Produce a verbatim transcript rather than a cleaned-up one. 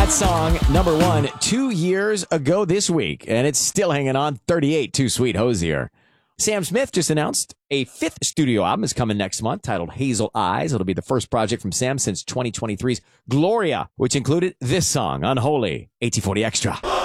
That song, number one, two years ago this week, and it's still hanging on. thirty-eight, Too Sweet Hosier. Sam Smith just announced a fifth studio album is coming next month titled Hazel Eyes. It'll be the first project from Sam since twenty twenty-three's Gloria, which included this song, Unholy, eighteen forty Extra.